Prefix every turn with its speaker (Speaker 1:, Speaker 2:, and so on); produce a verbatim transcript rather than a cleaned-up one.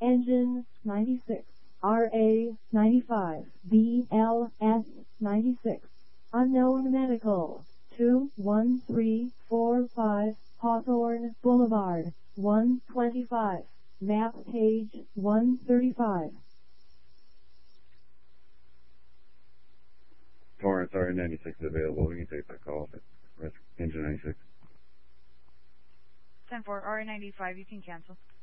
Speaker 1: Engine ninety-six, R A ninety-five, B L S ninety-six. Unknown Medical, two one three four five Hawthorne Boulevard, one twenty-five. Map page one thirty-five.
Speaker 2: Torrance R A ninety-six is available. We can take that call. Engine ninety-six.
Speaker 3: ten four R A ninety-five, you can cancel.